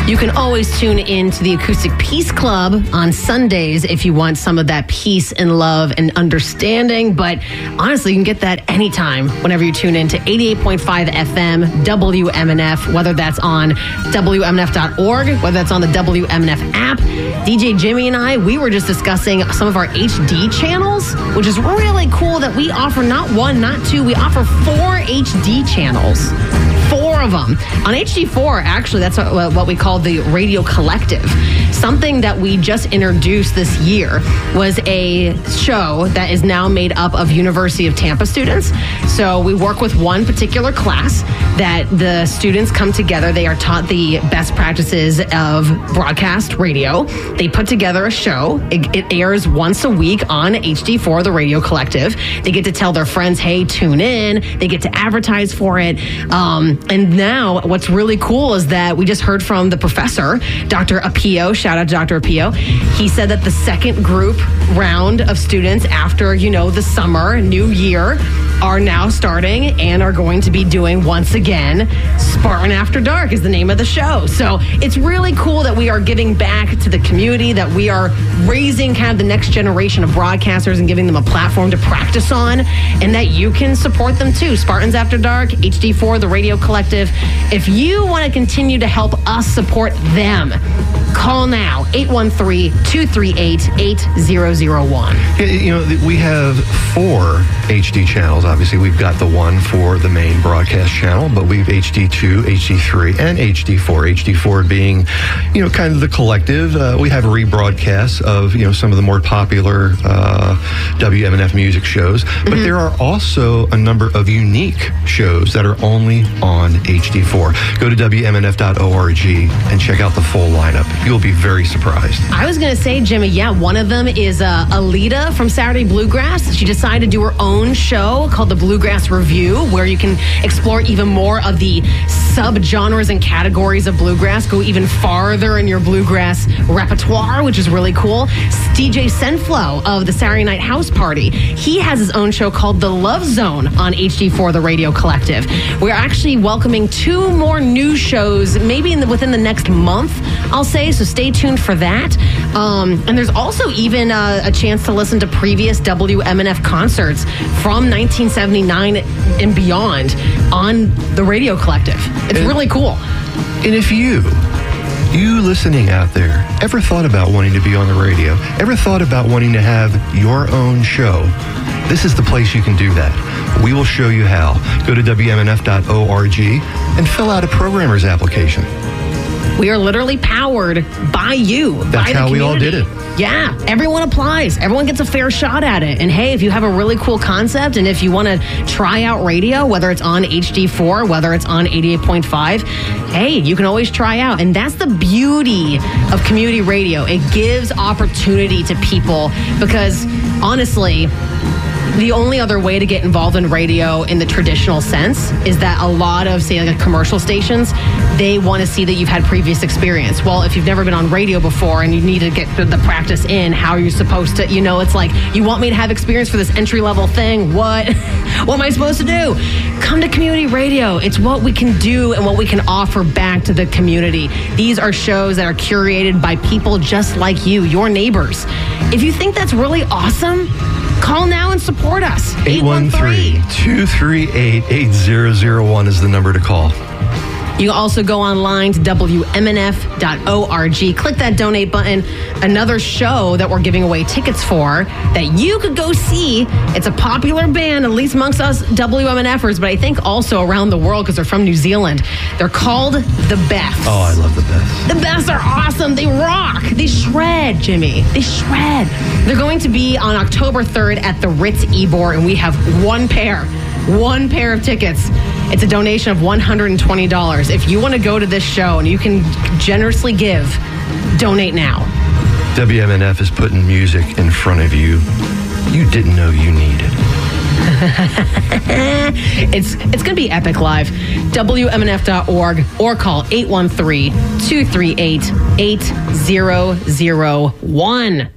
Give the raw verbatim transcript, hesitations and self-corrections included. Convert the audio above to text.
You can always tune in to the Acoustic Peace Club on Sundays if you want some of that peace and love and understanding. But honestly, you can get that anytime whenever you tune in to eighty-eight point five F M W M N F, whether that's on W M N F dot org, whether that's on the W M N F app. D J Jimmy and I, we were just discussing some of our H D channels, which is really cool that we offer not one, not two, we offer four H D channels. Four of them. On H D four, actually, that's what, what we call the Radio Collective. Something that we just introduced this year was a show that is now made up of University of Tampa students. So we work with one particular class that the students come together. They are taught the best practices of broadcast radio. They put together a show. It, it airs once a week on H D four, the Radio Collective. They get to tell their friends, hey, tune in. They get to advertise for it. Um, and now what's really cool is that we just heard from the professor, Doctor Apio. Shout out to Doctor Apio. He said that the second group round of students after, you know, the summer, new year, are now starting and are going to be doing once again Spartan After Dark is the name of the show. So it's really cool that we are giving back to the community, that we are raising kind of the next generation of broadcasters and giving them a platform to practice on, and that you can support them too. Spartans After Dark, H D four, the Radio Collective. If you want to continue to help us support them, call now, eight one three, two three eight, eight zero zero one. You know, we have four H D channels. Obviously, we've got the one for the main broadcast channel, but we've H D two, H D three, and H D four. H D four being, you know, kind of the collective. Uh, we have rebroadcasts of, you know, some of the more popular uh, W M N F music shows, but mm-hmm. there are also a number of unique shows that are only on H D four. Go to W M N F dot org and check out the full lineup. You'll be very surprised. I was going to say, Jimmy, yeah, one of them is uh, Alita from Saturday Bluegrass. She decided to do her own show called the Bluegrass Review, where you can explore even more of the subgenres and categories of bluegrass, go even farther in your bluegrass repertoire, which is really cool. D J Senflow of the Saturday Night House Party, he has his own show called The Love Zone on H D four, the Radio Collective. We're actually welcoming two more new shows, maybe in the, within the next month, I'll say, so stay tuned for that. Um, and there's also even uh, a chance to listen to previous W M N F concerts from nineteen seventy-nine and beyond on the Radio Collective. It's and, really cool. And if you, you listening out there, ever thought about wanting to be on the radio, ever thought about wanting to have your own show, this is the place you can do that. We will show you how. Go to W M N F dot org and fill out a programmer's application. We are literally powered by you. That's by the how community. we all did it. Yeah, everyone applies. Everyone gets a fair shot at it. And hey, if you have a really cool concept and if you want to try out radio, whether it's on H D four, whether it's on eighty-eight point five, hey, you can always try out. And that's the beauty of community radio. It gives opportunity to people because, honestly, the only other way to get involved in radio in the traditional sense is that a lot of, say, like commercial stations, they want to see that you've had previous experience. Well, if you've never been on radio before and you need to get the practice in, how are you supposed to, you know, it's like, you want me to have experience for this entry-level thing? What? What am I supposed to do? Come to community radio. It's what we can do and what we can offer back to the community. These are shows that are curated by people just like you, your neighbors. If you think that's really awesome, call now and support us. eight one three, two three eight, eight zero zero one is the number to call. You can also go online to W M N F dot org. Click that donate button. Another show that we're giving away tickets for that you could go see. It's a popular band, at least amongst us W M N Fers, but I think also around the world because they're from New Zealand. They're called The Beths. Oh, I love The Beths. The Beths are awesome. They rock. They shred, Jimmy. They shred. They're going to be on October third at the Ritz Ybor, and we have one pair. One pair of tickets. It's a donation of one hundred twenty dollars. If you want to go to this show and you can generously give, donate now. W M N F is putting music in front of you you didn't know you needed. it's it's going to be epic live. W M N F dot org or call eight one three, two three eight, eight zero zero one.